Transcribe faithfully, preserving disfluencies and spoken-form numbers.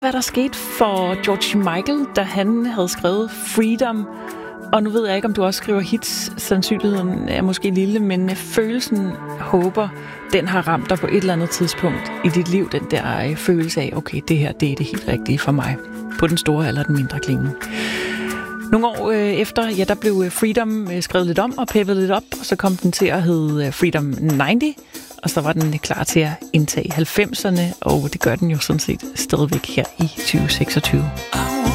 Hvad der skete for George Michael, da han havde skrevet Freedom. Og nu ved jeg ikke, om du også skriver hits. Sandsynligheden er måske lille, men følelsen, håber, den har ramt dig på et eller andet tidspunkt i dit liv. Den der følelse af, okay, det her, det er det helt rigtige for mig. På den store eller den mindre klinge. Nogle år øh, efter, ja, der blev Freedom øh, skrevet lidt om og peppet lidt op. Og så kom den til at hedde Freedom halvfems. Og så var den klar til at indtage halvfemserne. Og det gør den jo sådan set stadigvæk her i tyve seksogtyve.